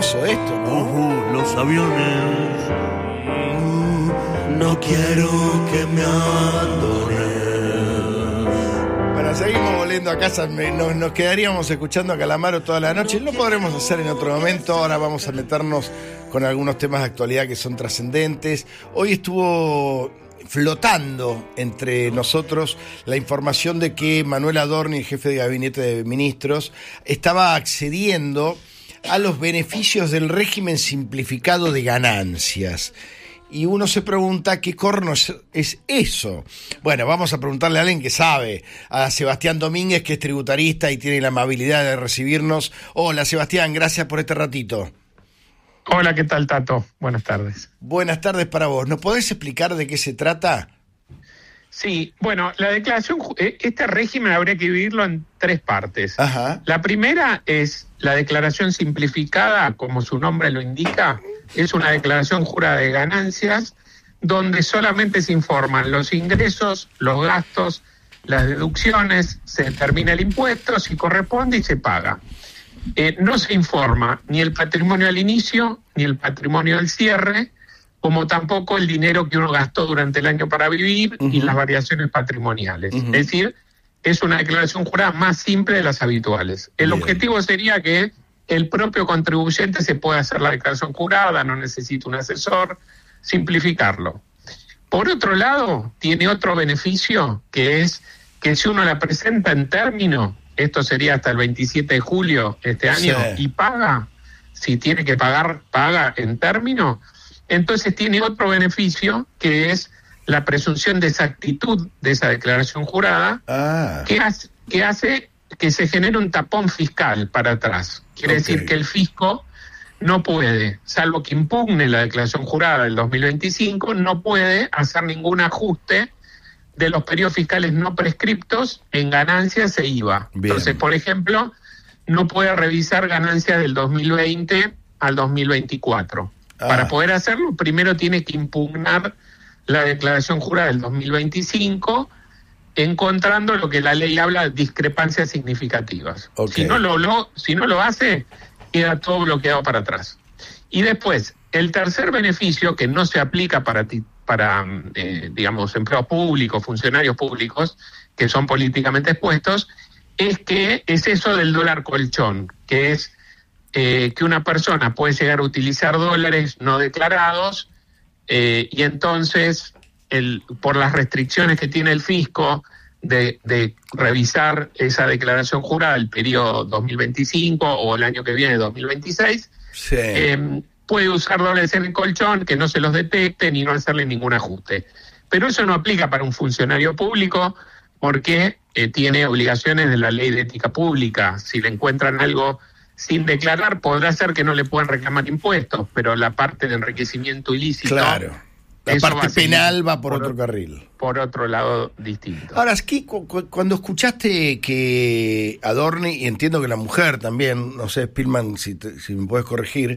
hermoso esto, ¿no? Los aviones, no quiero que me abandones. Bueno, seguimos volviendo a casa, nos quedaríamos escuchando a Calamaro toda la noche. Lo podremos hacer en otro momento. Ahora vamos a meternos con algunos temas de actualidad que son trascendentes. Hoy estuvo flotando entre nosotros la información de que Manuel Adorni, el jefe de gabinete de ministros, estaba accediendo a los beneficios del régimen simplificado de ganancias. Y uno se pregunta qué corno es eso. Bueno, vamos a preguntarle a alguien que sabe, a Sebastián Domínguez, que es tributarista y tiene la amabilidad de recibirnos. Hola, Sebastián, gracias por este ratito. Hola, ¿qué tal, Tato? Buenas tardes. Buenas tardes para vos. ¿Nos podés explicar de qué se trata? Sí, bueno, la declaración, este régimen habría que dividirlo en 3 partes. Ajá. La primera es la declaración simplificada, como su nombre lo indica, es una declaración jurada de ganancias, donde solamente se informan los ingresos, los gastos, las deducciones, se determina el impuesto, si corresponde y se paga. No se informa ni el patrimonio al inicio, ni el patrimonio al cierre, como tampoco el dinero que uno gastó durante el año para vivir y las variaciones patrimoniales. Es decir, es una declaración jurada más simple de las habituales. El objetivo sería que el propio contribuyente se pueda hacer la declaración jurada, no necesita un asesor, simplificarlo. Por otro lado, tiene otro beneficio, que es que si uno la presenta en término, esto sería hasta el 27 de julio de este año, y paga, si tiene que pagar, paga en término, entonces tiene otro beneficio, que es la presunción de exactitud de esa declaración jurada, que hace que se genere un tapón fiscal para atrás. Quiere decir que el fisco no puede, salvo que impugne la declaración jurada del 2025, no puede hacer ningún ajuste de los periodos fiscales no prescriptos en ganancias e IVA. Bien. Entonces, por ejemplo, no puede revisar ganancias del 2020 al 2024. Para poder hacerlo, primero tiene que impugnar la declaración jurada del 2025, encontrando lo que la ley habla de discrepancias significativas. Si no lo hace, queda todo bloqueado para atrás. Y después, el tercer beneficio, que no se aplica para digamos, empleados públicos, funcionarios públicos, que son políticamente expuestos, es eso del dólar colchón, que es que una persona puede llegar a utilizar dólares no declarados y entonces, por las restricciones que tiene el fisco de revisar esa declaración jurada el periodo 2025 o el año que viene, 2026, puede usar dólares en el colchón, que no se los detecten y no hacerle ningún ajuste. Pero eso no aplica para un funcionario público porque tiene obligaciones de la ley de ética pública. Si le encuentran algo sin declarar, podrá ser que no le puedan reclamar impuestos, pero la parte de enriquecimiento ilícito... Claro, la parte penal va por otro carril. Por otro lado distinto. Ahora, es que cuando escuchaste que Adorni, y entiendo que la mujer también, no sé, Spillman, si me puedes corregir,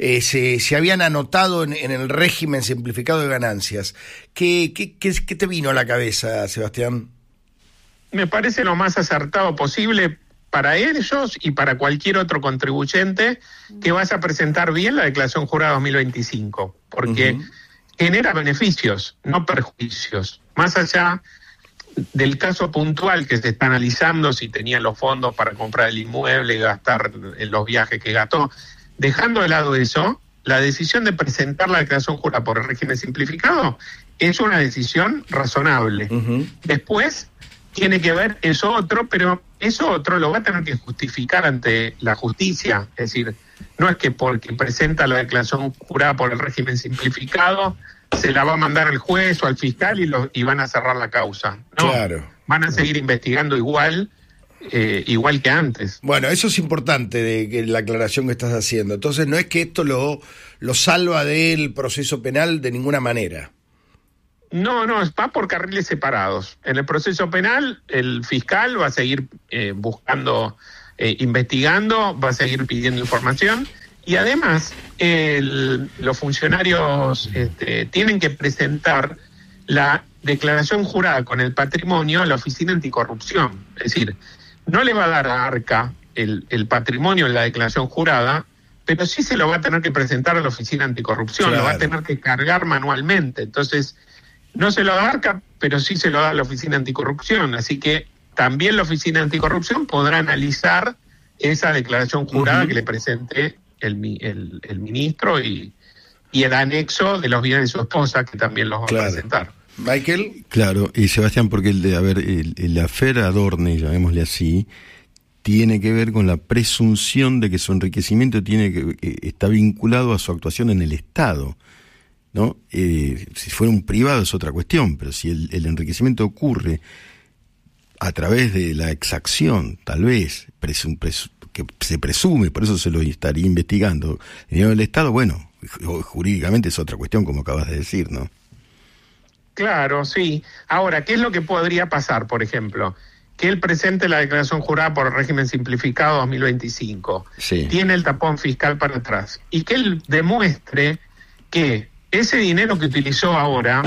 se habían anotado en el régimen simplificado de ganancias, ¿qué te vino a la cabeza, Sebastián? Me parece lo más acertado posible para ellos y para cualquier otro contribuyente que vaya a presentar bien la declaración jurada 2025, porque genera beneficios, no perjuicios. Más allá del caso puntual que se está analizando, si tenía los fondos para comprar el inmueble y gastar en los viajes que gastó, dejando de lado eso, la decisión de presentar la declaración jurada por el régimen simplificado es una decisión razonable. Después tiene que ver eso otro, pero eso otro lo va a tener que justificar ante la justicia. Es decir, no es que porque presenta la declaración jurada por el régimen simplificado se la va a mandar al juez o al fiscal y van a cerrar la causa. No, claro. Van a seguir investigando igual que antes. Bueno, eso es importante de la aclaración que estás haciendo. Entonces no es que esto lo salva del proceso penal de ninguna manera. No, va por carriles separados. En el proceso penal, el fiscal va a seguir buscando, investigando, va a seguir pidiendo información y además los funcionarios tienen que presentar la declaración jurada con el patrimonio a la Oficina Anticorrupción. Es decir, no le va a dar a Arca el patrimonio en la declaración jurada, pero sí se lo va a tener que presentar a la Oficina Anticorrupción, Claro. lo va a tener que cargar manualmente. Entonces, no se lo da ARCA, pero sí se lo da a la Oficina Anticorrupción. Así que también la Oficina Anticorrupción podrá analizar esa declaración jurada que le presente el ministro y el anexo de los bienes de su esposa, que también los va a presentar. Michael. Claro, y Sebastián, porque el afer Adorni, llamémosle así, tiene que ver con la presunción de que su enriquecimiento está vinculado a su actuación en el Estado, ¿no? Si fuera un privado es otra cuestión, pero si el enriquecimiento ocurre a través de la exacción, tal vez, que se presume, por eso se lo estaría investigando, el dinero del Estado, bueno, jurídicamente es otra cuestión, como acabas de decir, ¿no? Claro, sí. Ahora, ¿qué es lo que podría pasar, por ejemplo? Que él presente la declaración jurada por el régimen simplificado 2025, Sí. tiene el tapón fiscal para atrás, y que él demuestre que ese dinero que utilizó ahora,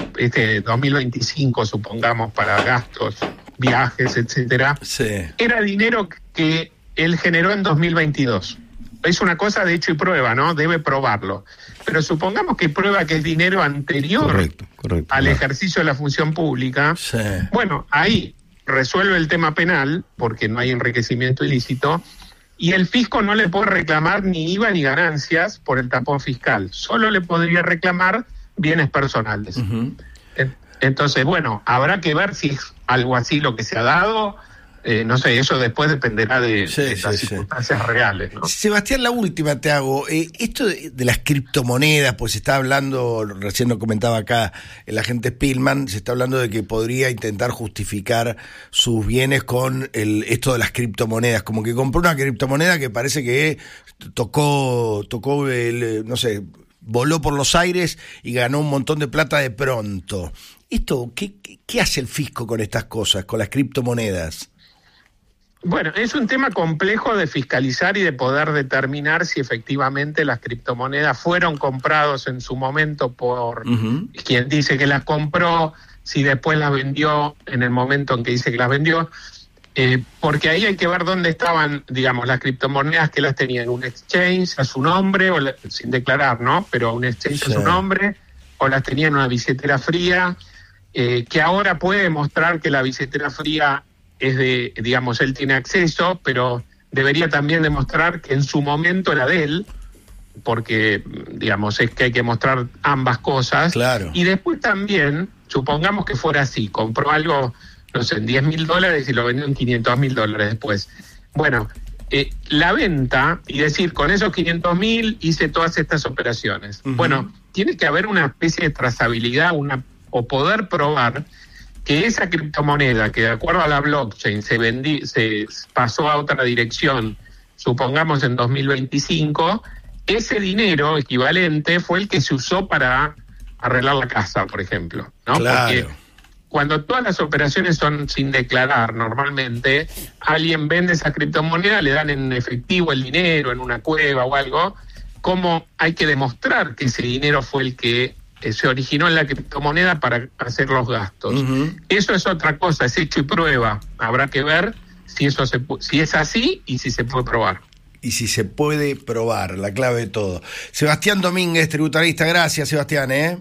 2025, supongamos, para gastos, viajes, etcétera, Sí. era dinero que él generó en 2022. Es una cosa de hecho y prueba, ¿no? Debe probarlo. Pero supongamos que prueba que es dinero anterior Correcto, al claro. ejercicio de la función pública. Sí. Bueno, ahí resuelve el tema penal, porque no hay enriquecimiento ilícito, y el fisco no le puede reclamar ni IVA ni ganancias por el tapón fiscal. Solo le podría reclamar bienes personales. Entonces, bueno, habrá que ver si es algo así lo que se ha dado. No sé, eso después dependerá de las circunstancias reales, ¿no? Sebastián, la última te hago. Esto de las criptomonedas, pues se está hablando, recién lo comentaba acá el agente Spillman, se está hablando de que podría intentar justificar sus bienes con esto de las criptomonedas, como que compró una criptomoneda que parece que tocó no sé, voló por los aires y ganó un montón de plata de pronto. Esto, ¿qué hace el fisco con estas cosas, con las criptomonedas? Bueno, es un tema complejo de fiscalizar y de poder determinar si efectivamente las criptomonedas fueron comprados en su momento por quien dice que las compró, si después las vendió en el momento en que dice que las vendió, porque ahí hay que ver dónde estaban, digamos, las criptomonedas que las tenían, un exchange a su nombre, sin declarar, ¿no? Pero un exchange a su nombre, o las tenían en una billetera fría, que ahora puede mostrar que la billetera fría es de, digamos, él tiene acceso, pero debería también demostrar que en su momento era de él, porque, digamos, es que hay que mostrar ambas cosas. Claro. Y después también, supongamos que fuera así, compró algo, no sé, en $10,000 y lo vendió en $500,000 después. Bueno, la venta, y decir, con esos 500.000 hice todas estas operaciones. Bueno, tiene que haber una especie de trazabilidad, o poder probar que esa criptomoneda, que de acuerdo a la blockchain se pasó a otra dirección, supongamos en 2025, ese dinero equivalente fue el que se usó para arreglar la casa, por ejemplo, ¿no? Claro. Porque cuando todas las operaciones son sin declarar, normalmente alguien vende esa criptomoneda, le dan en efectivo el dinero, en una cueva o algo, como hay que demostrar que ese dinero fue el que se originó en la criptomoneda para hacer los gastos. Eso es otra cosa, es hecho y prueba. Habrá que ver si es así y si se puede probar. Y si se puede probar, la clave de todo. Sebastián Domínguez, tributarista, gracias, Sebastián,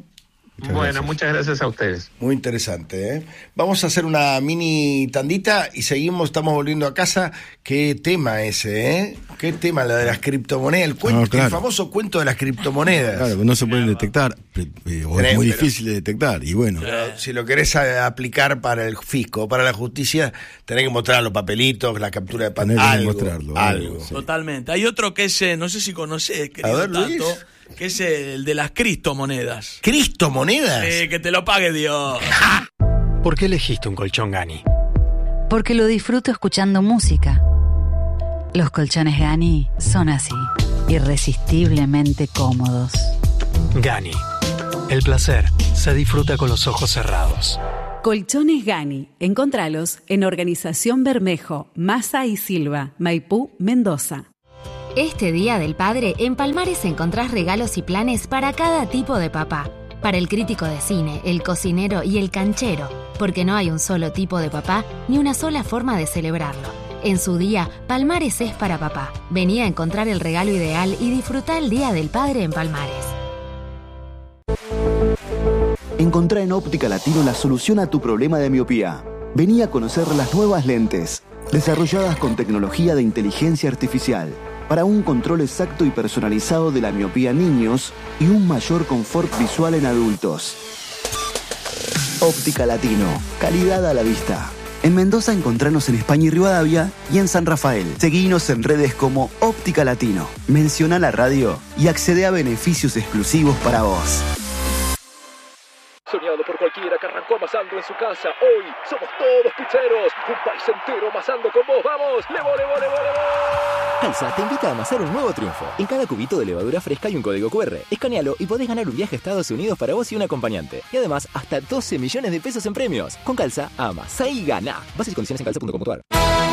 Muchas gracias a ustedes. Muy interesante, Vamos a hacer una mini tandita y seguimos, estamos volviendo a casa. Qué tema ese, Qué tema la de las criptomonedas, el famoso cuento de las criptomonedas. Claro, que no se pueden detectar, o es muy difícil de detectar, y bueno. Pero si lo querés aplicar para el fisco, para la justicia, tenés que mostrar los papelitos, la captura de pantalla, algo. Sí. Totalmente. Hay otro que es, no sé si conocés, querido ver, Luis. Tato, que es el de las criptomonedas. ¿Criptomonedas? Que te lo pague Dios. ¿Por qué elegiste un colchón Gani? Porque lo disfruto escuchando música. Los colchones Gani son así, irresistiblemente cómodos. Gani. El placer se disfruta con los ojos cerrados. Colchones Gani. Encontralos en Organización Bermejo, Massa y Silva, Maipú, Mendoza. Este Día del Padre, en Palmares encontrás regalos y planes para cada tipo de papá. Para el crítico de cine, el cocinero y el canchero, porque no hay un solo tipo de papá ni una sola forma de celebrarlo. En su día, Palmares es para papá. Vení a encontrar el regalo ideal y disfrutar el Día del Padre en Palmares. Encontrá en Óptica Latino la solución a tu problema de miopía. Vení a conocer las nuevas lentes, desarrolladas con tecnología de inteligencia artificial, para un control exacto y personalizado de la miopía en niños y un mayor confort visual en adultos. Óptica Latino, calidad a la vista. En Mendoza encontranos en España y Rivadavia y en San Rafael. Seguinos en redes como Óptica Latino. Menciona la radio y accede a beneficios exclusivos para vos. Soñado por cualquiera que arrancó amasando en su casa. Hoy somos todos pizzeros. Un país entero amasando con vos. ¡Vamos! ¡Levo, levo, levo, levo! Alsa te invita a amasar un nuevo triunfo. En cada cubito de levadura fresca hay un código QR. Escanealo y podés ganar un viaje a Estados Unidos para vos y un acompañante. Y además, hasta 12 millones de pesos en premios. Con Calza, amasá y gana. Bases y condiciones en calza.com.ar.